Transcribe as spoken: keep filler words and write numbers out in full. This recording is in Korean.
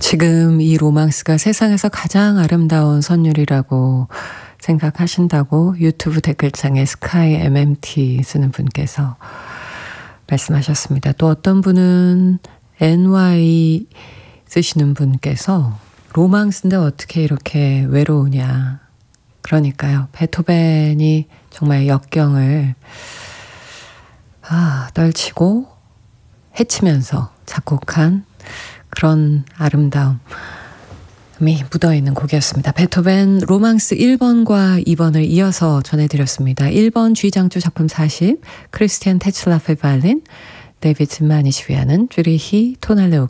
지금 이 로망스가 세상에서 가장 아름다운 선율이라고 생각하신다고 유튜브 댓글창에 스카이 엠엠티 쓰는 분께서 말씀하셨습니다. 또 어떤 분은 엔와이 쓰시는 분께서 로망스인데 어떻게 이렇게 외로우냐. 그러니까요. 베토벤이 정말 역경을 아, 떨치고 헤치면서 작곡한 그런 아름다움이 묻어있는 곡이었습니다. 베토벤 로망스 일 번과 이 번을 이어서 전해드렸습니다. 일 번 G장조 작품 사십, 크리스티안 테츠라프 바이올린, 데이비드 마니시비아는 쭈리히 토날레